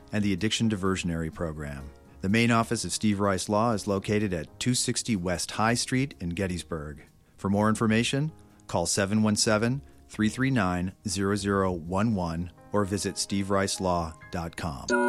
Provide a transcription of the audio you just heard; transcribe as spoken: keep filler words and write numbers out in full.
and the Addiction Diversionary Program. The main office of Steve Rice Law is located at two sixty West High Street in Gettysburg. For more information, call seven one seven, three three nine, zero zero one one or visit steve rice law dot com.